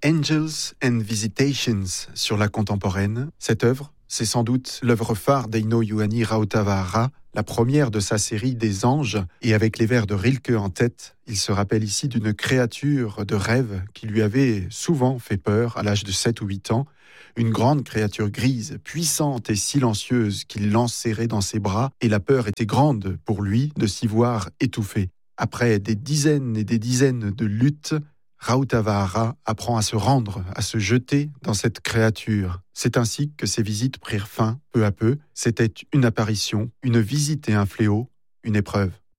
Angels and Visitations sur la contemporaine. Cette œuvre, c'est sans doute l'œuvre phare d'Eino Juhani Rautavaara, la première de sa série des Anges, et avec les vers de Rilke en tête, il se rappelle ici d'une créature de rêve qui lui avait souvent fait peur à l'âge de 7 ou 8 ans, une grande créature grise, puissante et silencieuse qu'il l'enserrait dans ses bras, et la peur était grande pour lui de s'y voir étouffé. Après des dizaines et des dizaines de luttes, Rautavaara apprend à se rendre, à se jeter dans cette créature. C'est ainsi que ses visites prirent fin, peu à peu. C'était une apparition, une visite et un fléau, une épreuve.